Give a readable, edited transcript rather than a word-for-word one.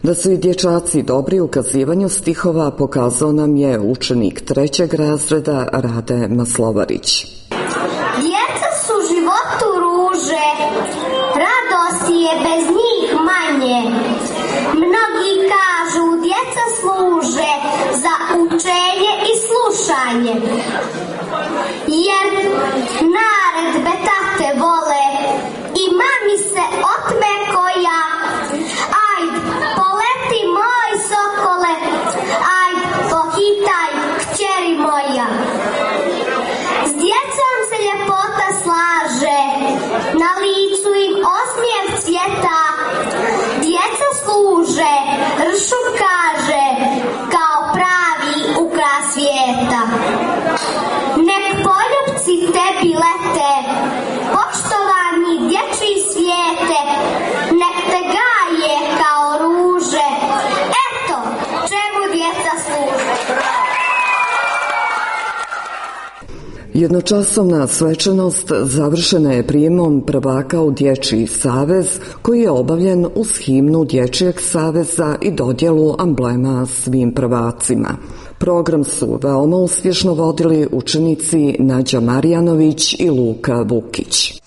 Da su i dječaci dobri u kazivanju stihova pokazao nam je učenik 3. razreda Rade Maslovarić. Djeca su životu ruže, radosti je bez njih manje. Mnogi kažu djeca služe za učenje i slušanje, jer naredbe tate vole i mami se otme koja. Ajd, poleti moj sokole, ajd, pohitaj kćeri moja. S djecom se ljepota slaže, na licu im osmijeh cvjeta. Djeca služe, ršu kaže, kao pravi ukras svijeta. Nek poljupci tebi lete, poštovani dječji svijete, nek te gaje kao ruže. Eto, čemu djeca služe. Jednočasovna svečanost završena je prijemom prvaka u Dječji savez, koji je obavljen uz himnu Dječjeg saveza i dodjelu amblema svim prvacima. Program su veoma uspješno vodili učenici Nađa Marjanović i Luka Vukić.